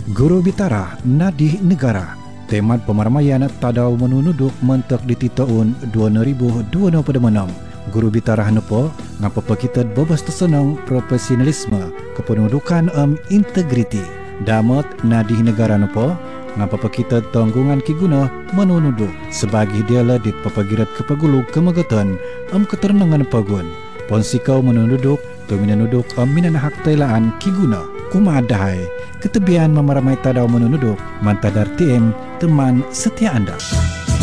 Guru Bitara Nadih Negara. Temat pemeramaian tadau menunuduk mentek di tahun 2026. Guru Bitara Hanepo ngapa kita bebas tersenang profesionalisme kependudukan integriti. Damat Nadih Negara Hanepo ngapa kita tanggungan kiguna menunuduk sebagai dia ledit papagirat kepagulu kemagatan keterenangan pagun. Ponsikau menunuduk tuminanuduk minanahak tailaan kiguna kumadahai ketebian memeramai tadau menunuduk mantadar TM teman setia anda.